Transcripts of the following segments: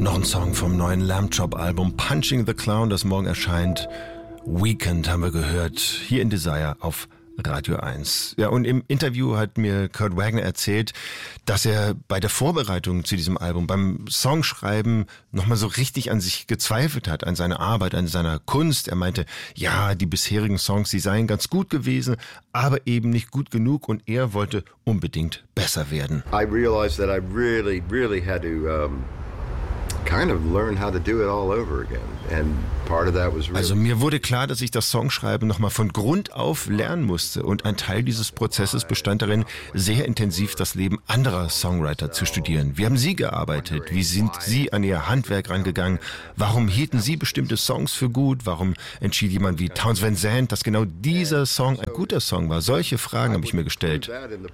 Noch ein Song vom neuen Lamb Chop-Album Punching the Clown, das morgen erscheint. Weekend haben wir gehört, hier in Desire auf Radio 1. Ja, und im Interview hat mir Kurt Wagner erzählt, dass er bei der Vorbereitung zu diesem Album, beim Songschreiben nochmal so richtig an sich gezweifelt hat, an seiner Arbeit, an seiner Kunst. Er meinte, ja, die bisherigen Songs, die seien ganz gut gewesen, aber eben nicht gut genug und er wollte unbedingt besser werden. I realized that I really had to kind of learn how to do it all over again. And part of that was really Also mir wurde klar, dass ich das Songschreiben nochmal von Grund auf lernen musste und ein Teil dieses Prozesses bestand darin, sehr intensiv das Leben anderer Songwriter zu studieren. Wie haben Sie gearbeitet? Wie sind Sie an Ihr Handwerk rangegangen? Warum hielten Sie bestimmte Songs für gut? Warum entschied jemand wie Townes Van Zandt, dass genau dieser Song ein guter Song war? Solche Fragen habe ich mir gestellt.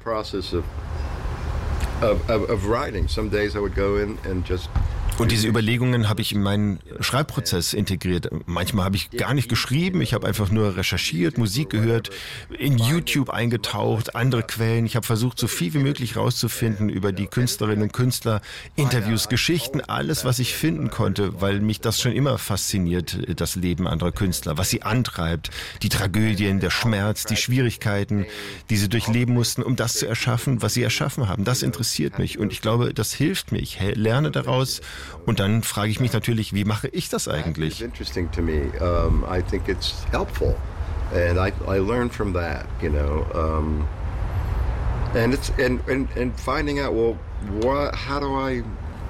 Und diese Überlegungen habe ich in meinen Schreibprozess integriert. Manchmal habe ich gar nicht geschrieben, ich habe einfach nur recherchiert, Musik gehört, in YouTube eingetaucht, andere Quellen. Ich habe versucht, so viel wie möglich rauszufinden über die Künstlerinnen und Künstler, Interviews, Geschichten, alles, was ich finden konnte, weil mich das schon immer fasziniert, das Leben anderer Künstler, was sie antreibt, die Tragödien, der Schmerz, die Schwierigkeiten, die sie durchleben mussten, um das zu erschaffen, was sie erschaffen haben. Das interessiert mich und ich glaube, das hilft mir. Ich lerne daraus. Und dann frage ich mich natürlich, wie mache ich das eigentlich? Interesting to me. I think it's helpful, and I learn from that, you know. And it's and finding out, well, how do I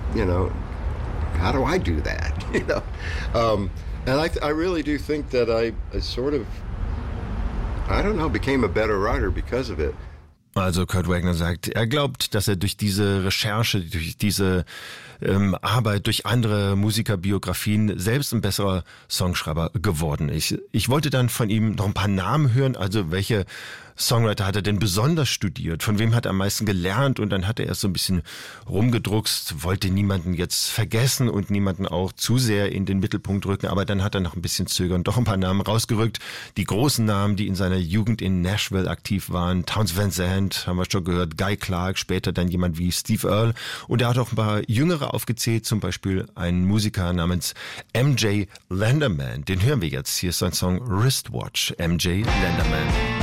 do that? You know. And I really do think that I sort of, I don't know, became a better writer because of it. Also Kurt Wagner sagt, er glaubt, dass er durch diese Recherche, durch diese Arbeit, durch andere Musikerbiografien selbst ein besserer Songschreiber geworden ist. Ich wollte dann von ihm noch ein paar Namen hören, also welche Songwriter hat er denn besonders studiert? Von wem hat er am meisten gelernt? Und dann hat er erst so ein bisschen rumgedruckst, wollte niemanden jetzt vergessen und niemanden auch zu sehr in den Mittelpunkt rücken. Aber dann hat er noch ein bisschen zögernd doch ein paar Namen rausgerückt. Die großen Namen, die in seiner Jugend in Nashville aktiv waren. Townes Van Zandt, haben wir schon gehört, Guy Clark, später dann jemand wie Steve Earle. Und er hat auch ein paar Jüngere aufgezählt, zum Beispiel einen Musiker namens MJ Lenderman. Den hören wir jetzt. Hier ist sein Song Wristwatch, MJ Lenderman.